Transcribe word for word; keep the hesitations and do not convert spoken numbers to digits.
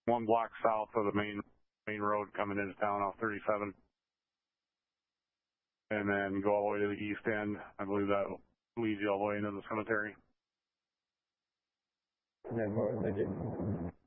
one block south of the main main road coming into town off thirty-seven. And then go all the way to the east end. I believe that leads you all the way into the cemetery. And then what would they do?